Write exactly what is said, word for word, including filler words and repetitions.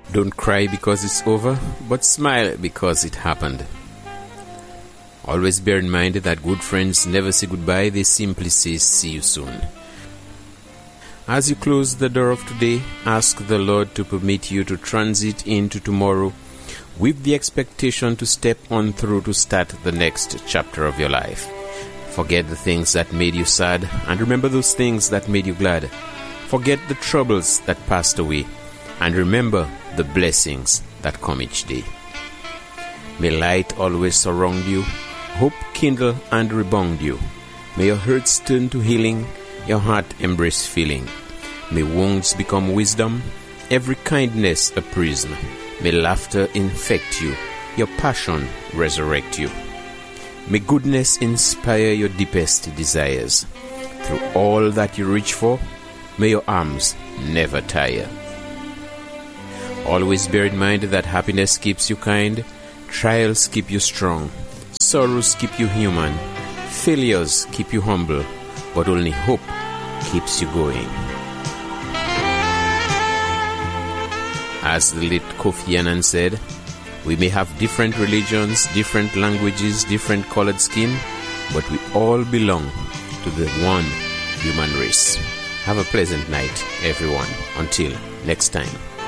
Don't cry because it's over, but smile because it happened. Always bear in mind that good friends never say goodbye, they simply say see you soon. As you close the door of today, ask the Lord to permit you to transit into tomorrow with the expectation to step on through to start the next chapter of your life. Forget the things that made you sad and remember those things that made you glad. Forget the troubles that passed away and remember the blessings that come each day. May light always surround you, hope kindle and rebound you. May your hurts turn to healing, your heart embrace feeling. May wounds become wisdom, every kindness a prison. May laughter infect you, your passion resurrect you. May goodness inspire your deepest desires. Through all that you reach for, may your arms never tire. Always bear in mind that happiness keeps you kind, trials keep you strong, sorrows keep you human, failures keep you humble, but only hope keeps you going. As the late Kofi Annan said, we may have different religions, different languages, different colored skin, but we all belong to the one human race. Have a pleasant night, everyone. Until next time.